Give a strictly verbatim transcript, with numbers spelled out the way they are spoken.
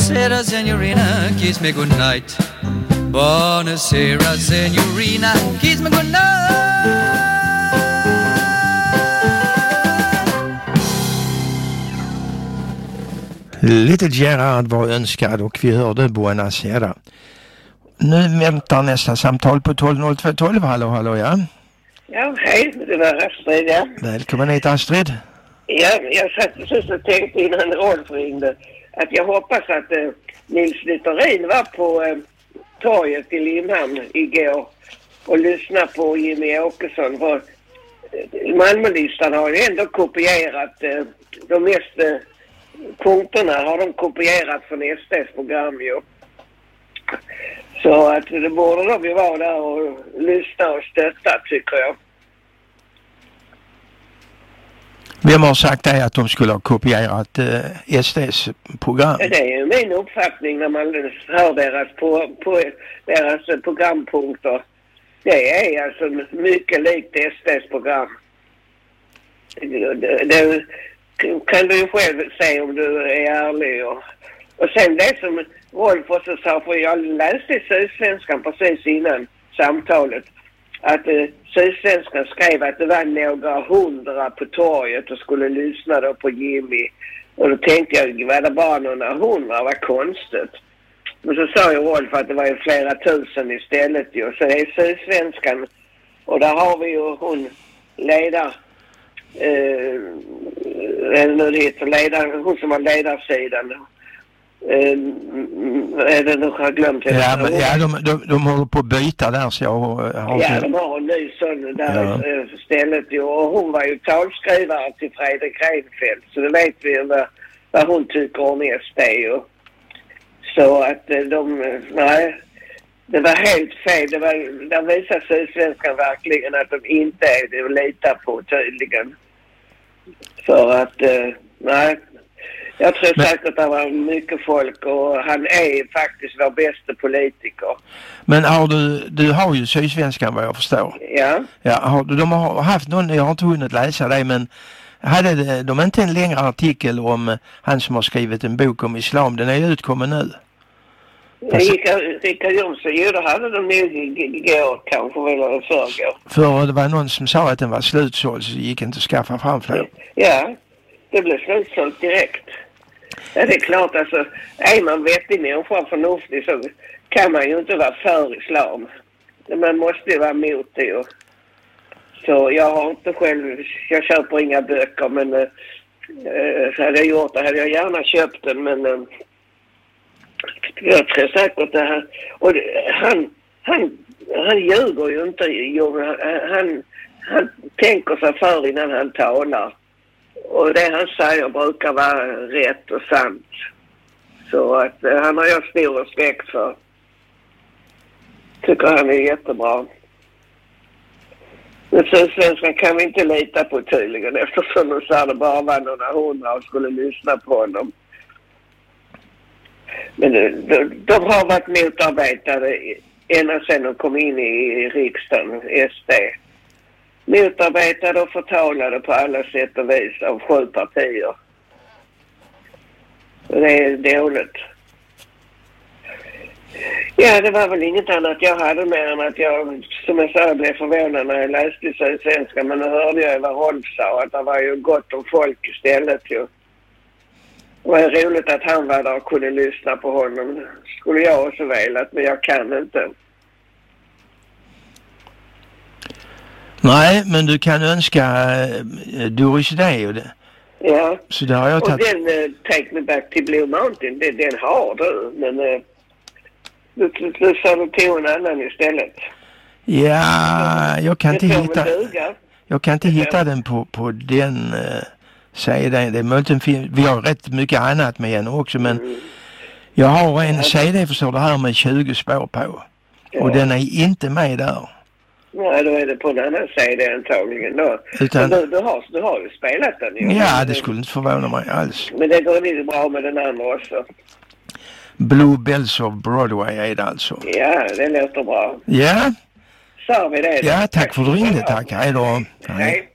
Buonasera signorina, kiss me goodnight. Buonasera signorina, kiss me goodnight. Little Gerard var önskad och vi hörde Buonasera. Nu väntar nästa samtal på tolv noll två tolv. Hallå, hallå, ja. Ja, hej. Det var Astrid, ja. Välkommen hit, Astrid. Ja, jag satt precis och tänkte innan Rolf ringde att jag hoppas att eh, Nils Littorin var på eh, torget i Limhamn igår och lyssnade på Jimmy Åkesson. För eh, Malmölistan har ju ändå kopierat eh, de mest eh, punkterna har de kopierat från S D:s program ju. Så att det borde de ju vara där och lyssna och stötta, tycker jag. Vem har sagt det att de skulle ha kopierat eh, S D:s program? Det är ju min uppfattning när man hör deras, på, på, deras programpunkter. Det är alltså mycket likt S D:s program. Det, det kan du ju själv säga om du är ärlig. Och, och sen det som Rolf också sa, för jag läste i Sydsvenskan precis innan samtalet, att eh, Sydsvenskan skrev att det var några hundra på torget och skulle lyssna då på Jimmy. Och då tänkte jag, var det bara några hundra? Vad konstigt. Men så sa ju Rolf att det var ju flera tusen istället ju. Så det är Sydsvenskan. Och där har vi ju hon ledar, eh, eller det heter ledar, hon som var ledarsidan. Uh, är det nog jag glömt det? Ja, men, ja de, de, de håller på att byta där så jag har... Ja, de har en ny sån där ja. Stället ju. Och hon var ju talskrivare till Fredrik Reinfeldt. Så det vet vi vad, vad hon tycker om S D ju. Så att de... Nej, det var helt fel. Det var, där visar Sydsvenskan verkligen att de inte är det att lita på tydligen. För att... Nej... Jag tror men, säkert att det var mycket folk och han är faktiskt vår bästa politiker. Men har du, du har ju Sydsvenskan vad jag förstår. Ja. Ja, har, de har haft någon, jag har inte hunnit läsa det, men hade de inte en längre artikel om han som har skrivit en bok om islam? Den är ju utkommen nu. Rickard Jonsson, jo då hade de nog igår kanske eller förrgår. För det var någon som sa att den var slutsåld så det gick inte att skaffa fram fler. Ja, det blev slutsålt direkt. Ja, det är klart alltså, är man vettig människa förnuftig så kan man ju inte vara för islam. Man måste ju vara emot det. Och så jag har inte själv, jag köper inga böcker men äh, så hade jag gjort det, hade jag gärna köpt den men äh, jag tror säkert det här. Och det, han, han, han ljuger ju inte, jo, han, han, han tänker sig för innan han talar. Och det han säger brukar vara rätt och sant. Så att eh, han har jag stor respekt för. Tycker han är jättebra. Men Sydsvenskan kan vi inte lita på tydligen eftersom de sa det bara var några hundra och skulle lyssna på honom. Men de, de, de har varit motarbetade ända sedan de kom in i riksdagen, S D. Motarbetade och förtalade på alla sätt och vis av sju partier. Det är dåligt. Ja, det var väl inget annat jag hade mer än att jag, som jag sa, blev förvånad när jag läste Sydsvenskan. Men nu hörde jag vad Rolf sa, att det var ju gott om folk istället ju. Det var roligt att han var där och kunde lyssna på honom. Skulle jag också velat, men jag kan inte. Nej, men du kan önska uh, Doris Day och det. Ja, så där har jag och tatt... den uh, Take Me Back to Blue Mountain, den, den har du, men uh, du, du, du sa du till en annan istället. Ja, jag kan det inte hitta jag kan inte det hitta den på, på den uh, C D. Det är möjligt, vi har rätt mycket annat med henne också, men mm. jag har en ja, C D förstår det här med tjugo spår på. Ja. Och den är inte med där. Nej, då är det på en annan sida antagligen då. Utan... Du, du, har, du har ju spelat den ju. Ja, det skulle inte förvåna mig alls. Men det går lite bra med den andra också. Blue Bells of Broadway är det alltså. Ja, det låter bra. Ja. Sa vi det? Ja, tack för att du ringde, tack. Hej då. Hej.